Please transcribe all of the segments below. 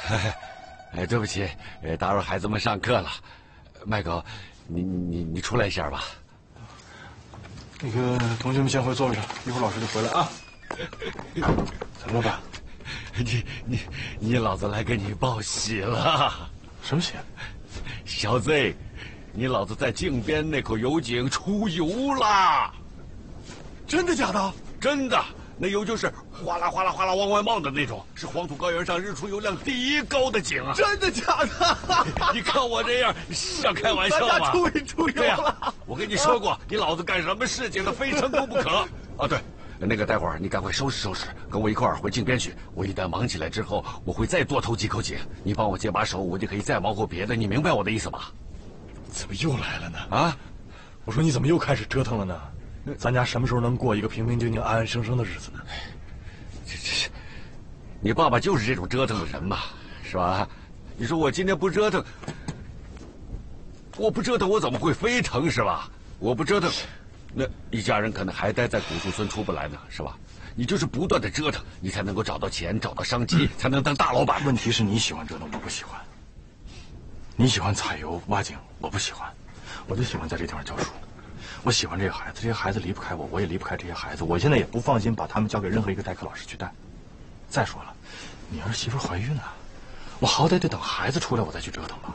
对不起，打扰孩子们上课了。麦狗，你出来一下吧。 那个同学们先回座位上，一会儿老师就回来啊。怎么了，爸？ 你老子来给你报喜了。 什么喜？ 小子，你老子在靖边那口油井出油啦！ 真的假的？ 真的。那油就是哗啦哗啦哗啦往外冒的那种，是黄土高原上日出油量第一高的井啊！ 真的假的？ 你看我这样像开玩笑吗？ 出油了！ 我跟你说过，你老子干什么事情都非成功不可。啊，对，那个待会儿你赶快收拾收拾，跟我一块儿回靖边去。我一旦忙起来之后，我会再多偷几口井，你帮我接把手，我就可以再忙活别的。你明白我的意思吧？ 怎么又来了呢？ 啊！ 我说你怎么又开始折腾了呢？咱家什么时候能过一个平平静静、安安生生的日子呢？ 这，你爸爸就是这种折腾的人嘛，是吧？你说我今天不折腾，我怎么会飞腾是吧？我不折腾，那一家人可能还待在古树村出不来呢，是吧？你就是不断的折腾，你才能够找到钱，找到商机，才能当大老板。 问题是你喜欢折腾，我不喜欢。你喜欢采油挖井，我不喜欢。我就喜欢在这地方教书。我喜欢这些孩子，这些孩子离不开我，我也离不开这些孩子。我现在也不放心把他们交给任何一个代课老师去带。再说了，你儿媳妇怀孕了，我好歹得等孩子出来我再去折腾吧。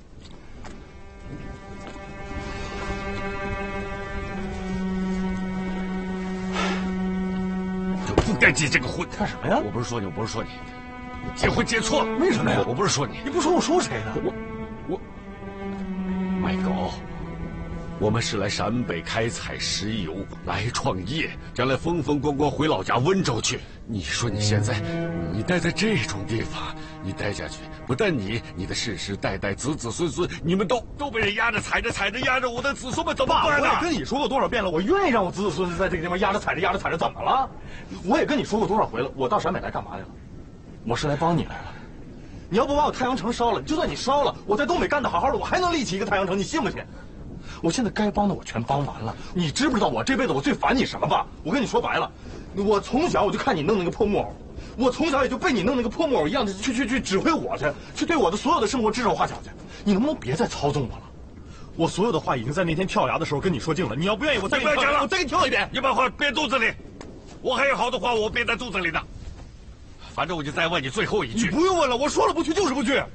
就不该结这个婚。 干什么呀？ 我不是说你，结婚结错了。 为什么呀？ 我不是说你， 你不说我说谁呢？ 我，麦狗。我们是来陕北开采石油，来创业，将来风风光光回老家温州去。你说你现在，你待在这种地方，你待下去，不但你的世世代代、子子孙孙，你们都被人压着、踩着压着，我的子孙们怎么办呢？ 我也跟你说过多少遍了，我愿意让我子子孙孙在这个地方压着踩着，怎么了？我也跟你说过多少回了，我到陕北来干嘛来了？我是来帮你来了。你要不把我太阳城烧了，就算你烧了，我在东北干得好好的，我还能立起一个太阳城，你信不信？我现在该帮的我全帮完了，你知不知道我这辈子我最烦你什么吧？我跟你说白了，我从小我就看你弄那个破木偶，我从小也就被你弄那个破木偶一样的去指挥我去对我的所有的生活指手画脚去。你能不能别再操纵我了？我所有的话已经在那天跳崖的时候跟你说尽了，你要不愿意，我再给你不要讲了， 我再给你跳一遍。 你把话憋肚子里，我还有好多话我憋在肚子里呢。反正我就再问你最后一句。 你不用问了，我说了不去就是不去。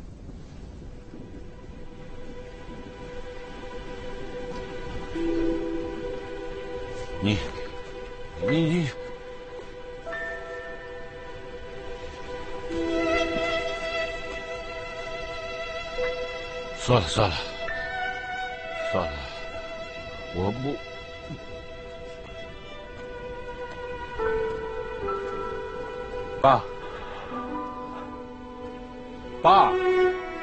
你，算了，我不。 爸，